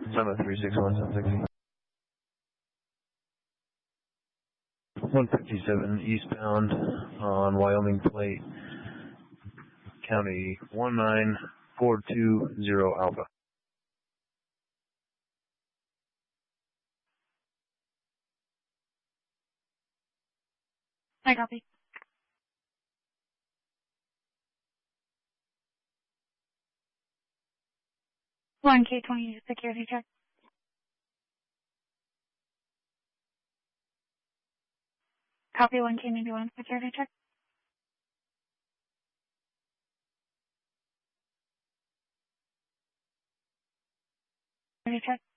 Summit 361 157 eastbound on Wyoming Plate, County 19420 Alpha. I copy. 1K20 security check. Copy 1K, maybe 1 security check. Security check.